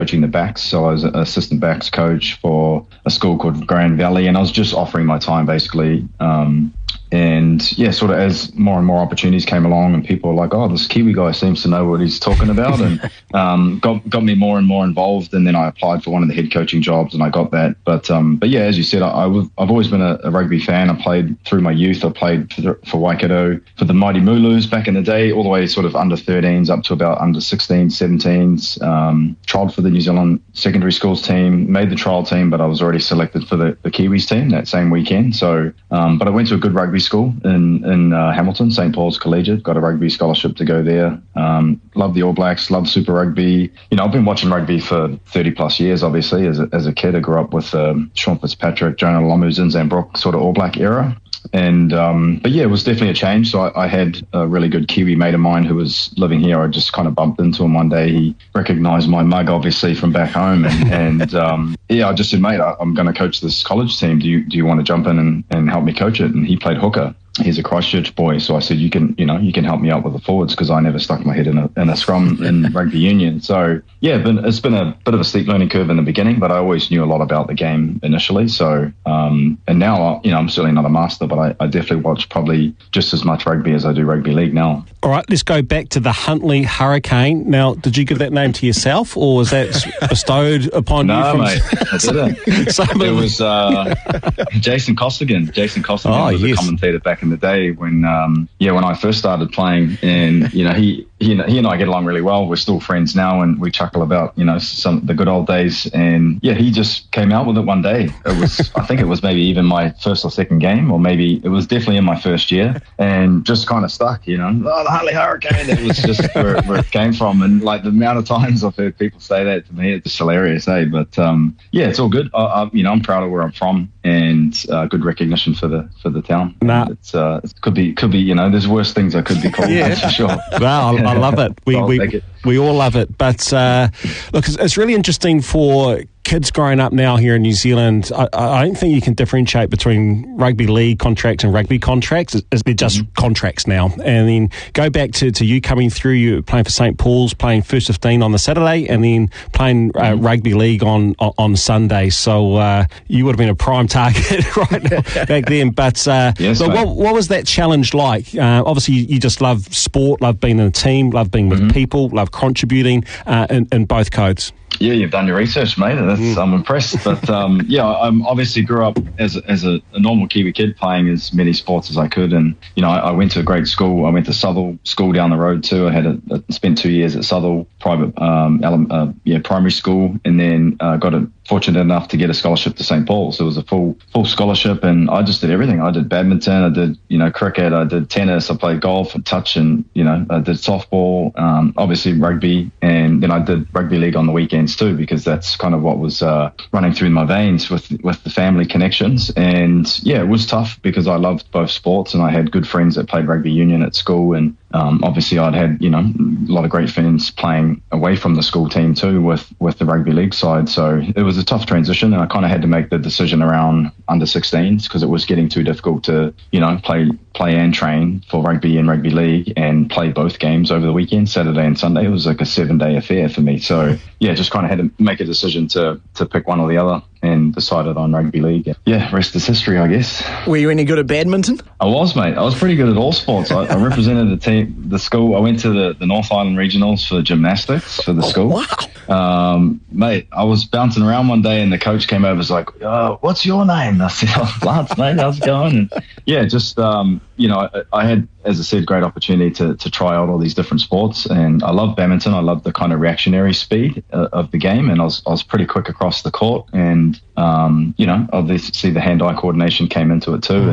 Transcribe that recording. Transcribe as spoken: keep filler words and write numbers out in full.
coaching the backs. So I was an assistant backs coach for a school called Grand Valley, and I was just offering my time basically. Um, And yeah, sort of as more and more opportunities came along and people were like, oh, this Kiwi guy seems to know what he's talking about, and um, got got me more and more involved. And then I applied for one of the head coaching jobs and I got that. But um, but yeah, as you said, I, I was, I've always been a, a rugby fan. I played through my youth. I played for, the, for Waikato, for the Mighty Mooloos back in the day, all the way sort of under thirteens up to about under sixteens, seventeens. Um, trialled for the New Zealand secondary schools team, made the trial team, but I was already selected for the, the Kiwis team that same weekend. So, um, but I went to a good rugby school in in uh, Hamilton, Saint Paul's Collegiate. Got a rugby scholarship to go there. Um, love the All Blacks, love Super Rugby. You know, I've been watching rugby for thirty plus years. Obviously, as a, as a kid, I grew up with um, Sean Fitzpatrick, Jonah Lomu, Zinzan Brook, sort of All Black era. And um, but yeah, it was definitely a change. So I, I had a really good Kiwi mate of mine who was living here. I just kind of bumped into him one day. He recognised my mug, obviously, from back home, and, and um, yeah, I just said, mate, I, I'm going to coach this college team. Do you do you want to jump in and, and help me coach it? And he played hooker. He's a Christchurch boy, so I said, you can, you know, you can help me out with the forwards, because I never stuck my head in a in a scrum in rugby union. So yeah, but it's been a bit of a steep learning curve in the beginning, but I always knew a lot about the game initially. So um, and now, you know, I'm certainly not a master, but I, I definitely watch probably just as much rugby as I do rugby league now. All right, let's go back to the Huntly Hurricane. Now, did you give that name to yourself, or was that bestowed upon no, you? No, mate, I didn't. It was uh, Jason Costigan. Jason Costigan oh, was yes. a commentator back in the day when, um, yeah, when I first started playing, and you know, he. He and, he and I get along really well. We're still friends now, and we chuckle about, you know, some the good old days. And yeah, he just came out with it one day. It was, I think it was maybe even my first or second game, or maybe it was definitely in my first year, and just kind of stuck, you know, oh, the Huntly Hurricane. It was just where, where it came from. And like the amount of times I've heard people say that to me, it's just hilarious, eh? But um, yeah, it's all good. I, I, you know, I'm proud of where I'm from, and uh, good recognition for the for the town. Nah. It's uh, it could be could be you know, there's worse things I could be called. Yeah. That's for sure. Well, I, I love it. We I'll we take it. we all love it. But uh, look, it's, it's really interesting for kids growing up now here in New Zealand. I, I don't think you can differentiate between rugby league contracts and rugby contracts. It's, they're just mm-hmm. contracts now. And then go back to, to you coming through, you playing for Saint Paul's, playing first fifteen on the Saturday, and then playing uh, mm-hmm. rugby league on on, on Sunday. So uh, you would have been a prime target right now, back then. But uh, yes, so what, what was that challenge like? Uh, obviously, you, you just love sport, love being in a team, love being with mm-hmm. people, love contributing uh, in, in both codes. Yeah, you've done your research, mate. That's, mm. I'm impressed. But um, yeah, I obviously grew up as a, as a, a normal Kiwi kid, playing as many sports as I could. And you know, I, I went to a great school. I went to Southall School down the road too. I had a, a, spent two years at Southall private, um, uh, yeah, primary school, and then uh, got a, fortunate enough to get a scholarship to Saint Paul's. So it was a full full scholarship, and I just did everything. I did badminton, I did you know cricket, I did tennis, I played golf and touch, and you know I did softball, um, obviously rugby, and then I did rugby league on the weekends too, because that's kind of what was uh, running through my veins with with the family connections. And yeah, it was tough because I loved both sports, and I had good friends that played rugby union at school, and um, obviously I'd had you know a lot of great friends playing away from the school team too with with the rugby league side. So it was a tough transition, and I kind of had to make the decision around under sixteens because it was getting too difficult to you know play play and train for rugby and rugby league and play both games over the weekend, Saturday and Sunday. It was like a seven day affair for me. So yeah, just kind of had to make a decision to to pick one or the other, and decided on rugby league. Yeah, rest is history, I guess. Were you any good at badminton? I was, mate. I was pretty good at all sports. I, I represented the team, the school. I went to the, the North Island Regionals for gymnastics for the school. Oh, wow. Um, mate, I was bouncing around one day, and the coach came over and was like, oh, what's your name? I said, oh, Lance, mate, how's it going? And yeah, just, um, you know, I, I had, as I said, great opportunity to, to try out all these different sports. And I love badminton. I love the kind of reactionary speed uh, of the game. And I was, I was pretty quick across the court. And, um, you know, obviously the hand-eye coordination came into it too.